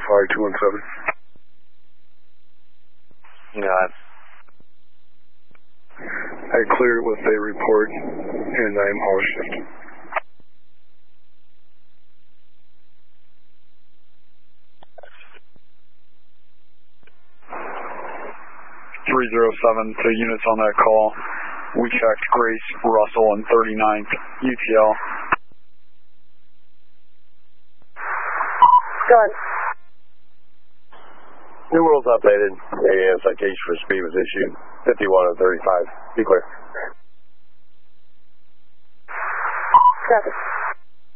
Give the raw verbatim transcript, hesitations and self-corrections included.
five two one seven. Got it. I cleared with a report, and I'm out of shift. three zero seven, so units on that call. We checked Grace, Russell, and thirty-ninth U T L. Good. New World's updated. A A M citation for speed was issued. fifty-one and thirty-five. Be clear. Copy.